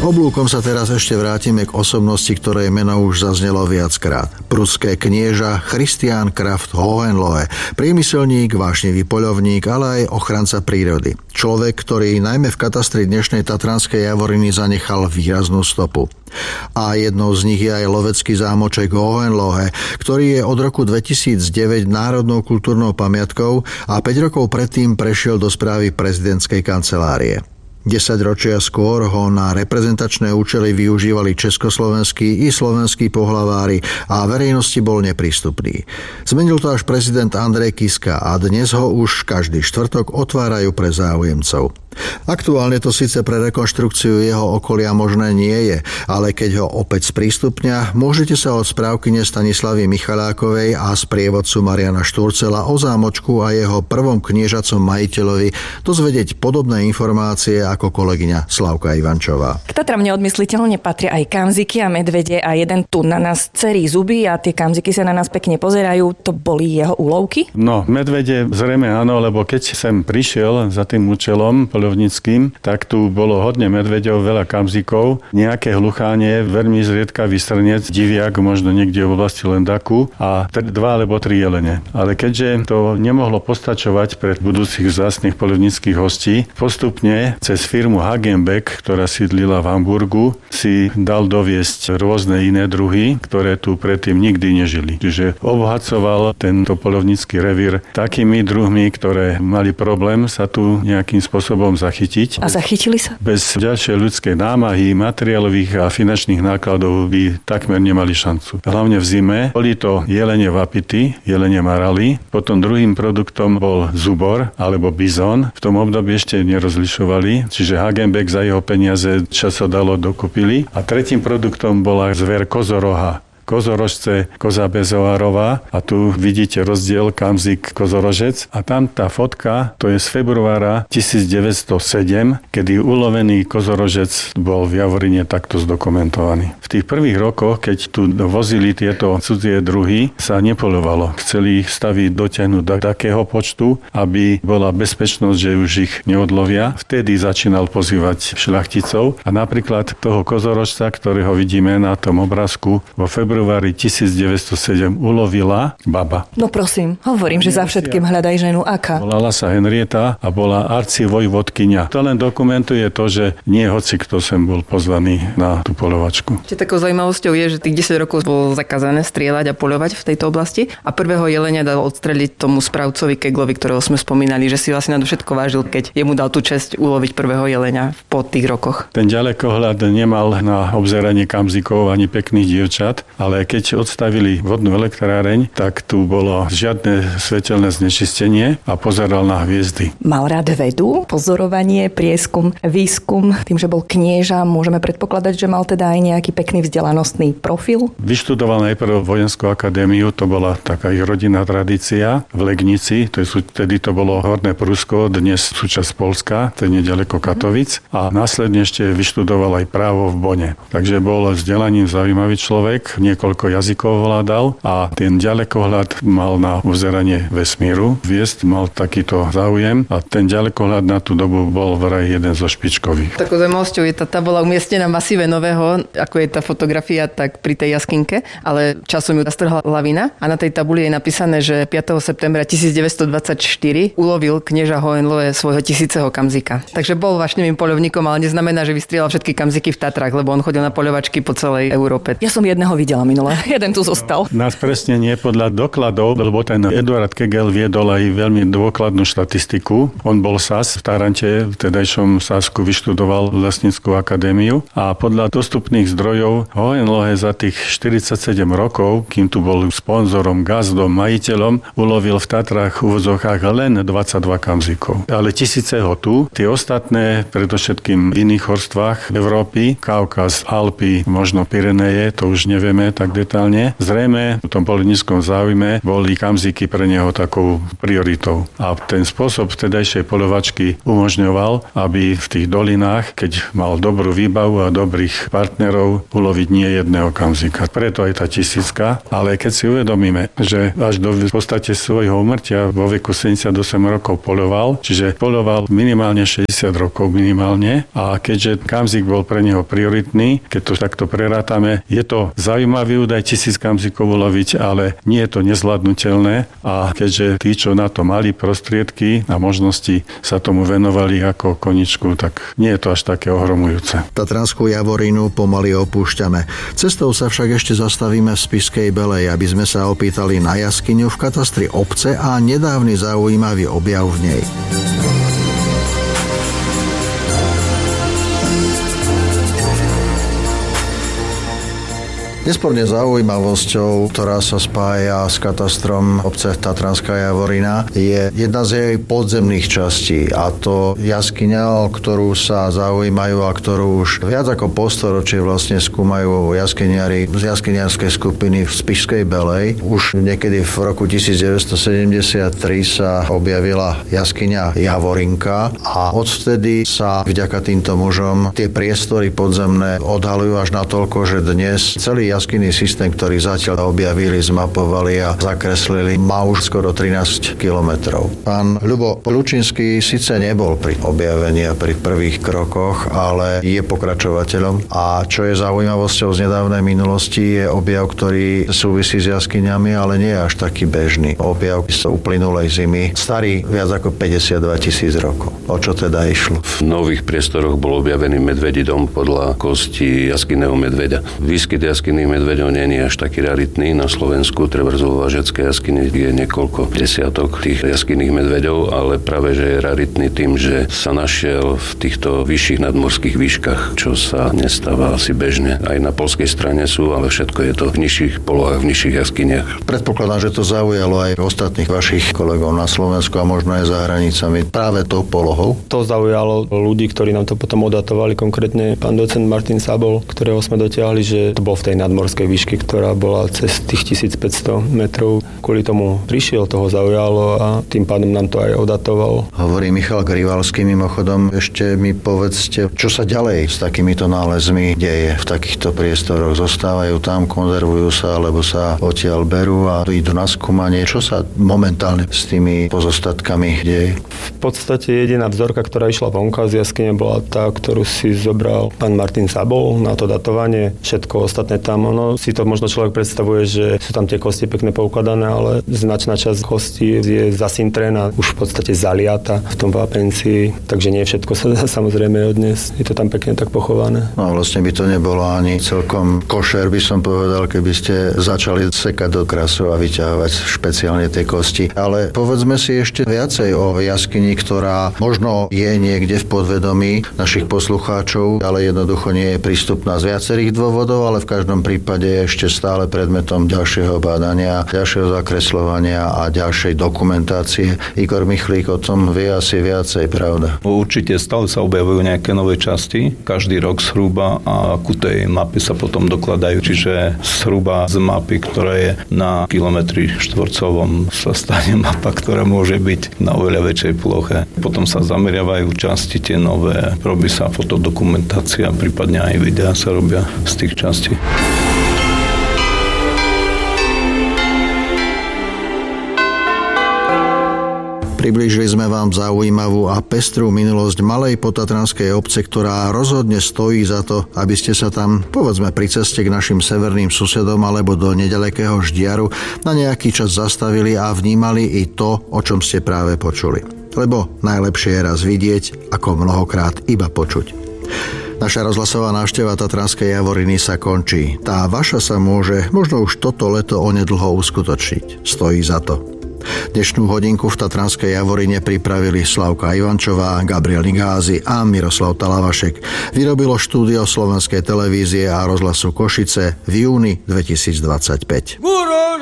Oblúkom sa teraz ešte vrátime k osobnosti, ktorej meno už zaznelo viackrát. Prudské knieža Christian Kraft Hohenlohe, priemyselník, vášnivý poľovník, ale aj ochranca prírody. Človek, ktorý najmä v katastri dnešnej Tatranskej Javoriny zanechal výraznú stopu. A jednou z nich je aj lovecký zámoček Hohenlohe, ktorý je od roku 2009 národnou kultúrnou pamiatkou a 5 rokov predtým prešiel do správy prezidentskej kancelárie. 10 ročia skôr ho na reprezentačné účely využívali československí i slovenskí pohlavári a verejnosti bol neprístupný. Zmenil to až prezident Andrej Kiska a dnes ho už každý štvrtok otvárajú pre záujemcov. Aktuálne to síce pre rekonštrukciu jeho okolia možné nie je, ale keď ho opäť sprístupnia, môžete sa od správkyne Stanislavy Michalákovej a sprievodcu Mariana Šturcela o zámočku a jeho prvom kniežacom majiteľovi dozvedieť podobné informácie ako kolegyňa Slavka Ivančová. K Tatram neodmysliteľne patria aj kamziky a medvede a jeden tu na nás cerí zuby a tie kamziky sa na nás pekne pozerajú. To boli jeho úlovky? No, medvede zrejme áno, lebo keď sem prišiel za tým účelom poľovníckym, tak tu bolo hodne medveďov, veľa kamzikov, nejaké hluchánie, veľmi zriedkavý srnec, diviak, možno niekde v oblasti Lendaku a 2 alebo 3 jelene. Ale keďže to nemohlo postačovať pre budúcich vzácnych poľovníckych hostí, postupne cez firmu Hagenbeck, ktorá sídlila v Hamburgu, si dal doviesť rôzne iné druhy, ktoré tu predtým nikdy nežili. Čiže obohacoval tento poľovnícky revír takými druhmi, ktoré mali problém sa tu nejakým spôsobom zachytiť. A zachytili sa? Bez ďalšej ľudskej námahy, materiálových a finančných nákladov by takmer nemali šancu. Hlavne v zime boli to jelene vapity, jelene marali, potom druhým produktom bol zubor alebo bizon. V tom období ešte nerozlišovali, čiže Hagenbeck za jeho peniaze čo sa dalo dokúpili. A tretím produktom bola zver kozoroha. Kozorožce, koza bezoárová a tu vidíte rozdiel kamzik kozorožec a tam tá fotka, to je z februára 1907, kedy ulovený kozorožec bol v Javorine takto zdokumentovaný. V tých prvých rokoch, keď tu vozili tieto cudzie druhy, sa nepoľovalo. Chceli ich staviť dotiahnuť do takého počtu, aby bola bezpečnosť, že už ich neodlovia. Vtedy začínal pozývať šľachticov a napríklad toho kozorožca, ktorého vidíme na tom obrázku vo februári 1907 ulovila baba. No prosím, hovorím, že za všetkým hľadaj ženu. Aká? Volala sa Henrieta a bola arcivojvodkyňa. To len dokumentuje to, že nie hoci kto sem bol pozvaný na tú poľovačku. Takou zaujímavosťou je, že tých 10 rokov bolo zakázané strieľať a poľovať v tejto oblasti a prvého jelenia dal odstreliť tomu správcovi Keglovi, ktorého sme spomínali, že si vlastne na to všetko vážil, keď jemu dal tú česť uloviť prvého jelenia po tých rokoch. Ten ďalekohľad nemal na obzeranie kamzikov ani pekných dievčat, ale keď odstavili vodnú elektráreň, tak tu bolo žiadne svetelné znečistenie a pozeral na hviezdy. Mal rád vedu, pozorovanie, prieskum, výskum, tým, že bol knieža, môžeme predpokladať, že mal teda aj nejaký pekný vzdelanostný profil. Vyštudoval najprv vojenskú akadémiu, to bola taká ich rodinná tradícia v Legnici, vtedy to bolo Horné Prusko, dnes súčasť Polska, to je neďaleko Katovic a následne ešte vyštudoval aj právo v Bone. Takže bol vzdelaním zaujímavý človek, niekoľko jazykov ovládal a ten ďalekohľad mal na obzeranie vesmíru. Hviezd mal takýto záujem a ten ďalekohľad na tú dobu bol vraj jeden zo špičkových. Takou zaujímavosťou je tá bola umiestnená v masíve Nového, ako je tá fotografia, tak pri tej jaskinke, ale časom ju nastrhla lavina a na tej tabuli je napísané, že 5. septembra 1924 ulovil knieža Hohenlohe svojho 1000. kamzika. Takže bol vášnivým poľovníkom, ale neznamená, že vystrieľal všetky kamziky v Tatrách, lebo on chodil na poľovačky po celej Európe. Ja som jedného videla minule. Jeden tu zostal. Nás presne nie podľa dokladov, lebo ten Eduard Kegel viedol aj veľmi dôkladnú štatistiku. On bol SAS v Tarante, v tedajšom Sasku vyštudoval lesnickú akadémiu a podľa dostupných zdrojov Hohenlohe za tých 47 rokov, kým tu bol sponzorom, gazdom, majiteľom, ulovil v Tatrách v úvodzovkách len 22 kamzikov. Ale tisíce ho tu. Tie ostatné, predovšetkým v iných horstvách Európy, Kaukaz, Alpy, možno Pyreneje, to už nevieme tak detailne. Zrejme v tom poľovníckom záujme boli kamziky pre neho takou prioritou. A ten spôsob vtedajšej poľovačky umožňoval, aby v tých dolinách, keď mal dobrú výbavu a dobrých partnerov, uloviť nie jedného kamzika. Preto aj tá 1000, ale keď si uvedomíme, že až do v podstate svojho úmrtia vo veku 78 rokov poľoval, čiže poľoval minimálne 60 rokov minimálne a keďže kamzik bol pre neho prioritný, keď to takto prerátame, je to zaujímavý údaj 1000 kamzikov uloviť, ale nie je to nezvládnutelné a keďže tí, čo na to mali prostriedky a možnosti sa tomu venovali ako koničku, tak nie je to až také ohromujúce. Tatranskú Javorínu pomaly opúšťame. Cestou sa však ešte zastavíme v Spišskej Belej, aby sme sa opýtali na jaskyňu v katastri obce a nedávny zaujímavý objav v nej. Nesporne zaujímavosťou, ktorá sa spája s katastrom obce Tatranská Javorina, je jedna z jej podzemných častí, a to jaskyňa, o ktorú sa zaujímajú a ktorú už viac ako polstoročie vlastne skúmajú jaskyniari z jaskyniarskej skupiny v Spišskej Belej. Už niekedy v roku 1973 sa objavila jaskyňa Javorinka a odvtedy sa vďaka týmto mužom tie priestory podzemné odhalujú až natoľko, že dnes celý jaskyný systém, ktorý zatiaľ objavili, zmapovali a zakreslili, má už skoro 13 kilometrov. Pán Ľubo Lučinský síce nebol pri objavení a pri prvých krokoch, ale je pokračovateľom. A čo je zaujímavosťou z nedávnej minulosti, je objav, ktorý súvisí s jaskyňami, ale nie je až taký bežný. Objav z uplynulej zimy, starý viac ako 52 000 rokov. O čo teda išlo? V nových priestoroch bol objavený medvedí dom podľa kosti jaskyného medveďa. Výskyt jaskyných medveďov nie je až taký raritný. Na Slovensku, treba vo Vážeckej jaskyni, je niekoľko desiatok tých jaskyných medveďov, ale práve, že je raritný tým, že sa našiel v týchto vyšších nadmorských výškach, čo sa nestáva asi bežne. Aj na poľskej strane sú, ale všetko je to v nižších polohách, v nižších jaskyniach. Predpokladám, že to zaujalo aj ostatných vašich kolegov na Slovensku a možno aj za hranicami práve tou polohou. To zaujalo ľudí, ktorí nám to potom odatovali, konkrétne pán docent Martin Sabol, ktorého sme dotiahli, že to bol v tej nadmorskej výšky, ktorá bola cez tých 1500 metrov. Kvôli tomu prišiel, toho zaujalo a tým pádom nám to aj odatoval. Hovorí Michal Grivalský, mimochodom, ešte mi povedzte, čo sa ďalej s takýmito nálezmi deje v takýchto priestoroch? Zostávajú tam, konzervujú sa, alebo sa odtiaľ berú a idú na skúmanie. Čo sa momentálne s tými pozostatkami deje? V podstate jediná vzorka, ktorá išla vonka z jaskyne, bola tá, ktorú si zobral pán Martin Sabol na to datovanie. Všetko ostatné tam, si to možno človek predstavuje, že sú tam tie kosti pekne poukladané, ale značná časť kostí je zasintrená, už v podstate zaliata v tom vápenci, takže nie všetko sa dá samozrejme odniesť. Je to tam pekne tak pochované. No vlastne by to nebolo ani celkom košer, by som povedal, keby ste začali sekať do krasu a vyťahovať špeciálne tie kosti. Ale povedzme si ešte viacej o jaskyni, ktorá možno je niekde v podvedomí našich poslucháčov, ale jednoducho nie je prístupná z viacerých dôvodov, ale v každom prípade je ešte stále predmetom ďalšieho bádania, ďalšieho zakresľovania a ďalšej dokumentácie. Igor Michlík o tom vie asi viacej, pravda? Určite stále sa objavujú nejaké nové časti, každý rok zhruba, a ku tej mape sa potom dokladajú, čiže zhruba z mapy, ktorá je na kilometri štvorcovom, sa stane mapa, ktorá môže byť na oveľa väčšej ploche. Potom sa zameriavajú časti tie nové, robí sa fotodokumentácia, prípadne aj videá sa robia z tých častí. Priblížili sme vám zaujímavú a pestrú minulosť malej potatranskej obce, ktorá rozhodne stojí za to, aby ste sa tam, povedzme pri ceste k našim severným susedom alebo do nedalekého Ždiaru, na nejaký čas zastavili a vnímali i to, o čom ste práve počuli. Lebo najlepšie je raz vidieť, ako mnohokrát iba počuť. Naša rozhlasová návšteva Tatranskej Javoriny sa končí. Tá vaša sa môže možno už toto leto onedlho uskutočniť. Stojí za to. Dnešnú hodinku v Tatranskej Javorine pripravili Slavka Ivančová, Gabriel Nigázy a Miroslav Talavašek. Vyrobilo štúdio Slovenskej televízie a rozhlasu Košice v júni 2025.